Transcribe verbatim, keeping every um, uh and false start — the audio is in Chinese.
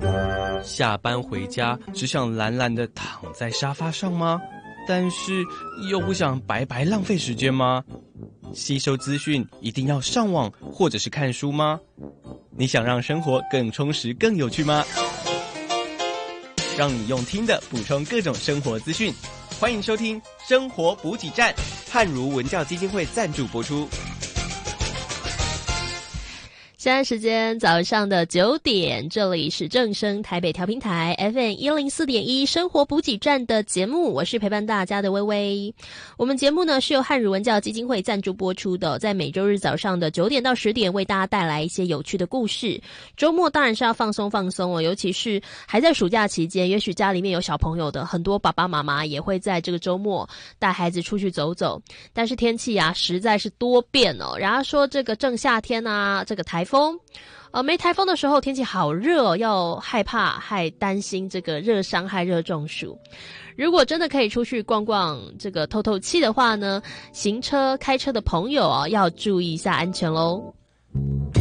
下班回家只想懒懒地躺在沙发上吗？但是又不想白白浪费时间吗？吸收资讯一定要上网或者是看书吗？你想让生活更充实更有趣吗？让你用听的补充各种生活资讯，欢迎收听生活补给站，汉儒文教基金会赞助播出。 现在时间早上的九点，这里是正声台北调频台 F M 一零四点一生活补给站的节目，我是陪伴大家的微微。我们节目呢是由汉儒文教基金会赞助播出的，在每周日早上的九点到十点为大家带来一些有趣的故事。周末当然是要放松放松哦，尤其是还在暑假期间，也许家里面有小朋友的，很多爸爸妈妈也会在这个周末带孩子出去走走。但是天气啊实在是多变哦，然后说这个正夏天啊，这个台风风，呃，没台风的时候天气好热，要害怕还担心这个热伤害、热中暑。如果真的可以出去逛逛、这个透透气的话呢，行车、开车的朋友啊，要注意一下安全喽。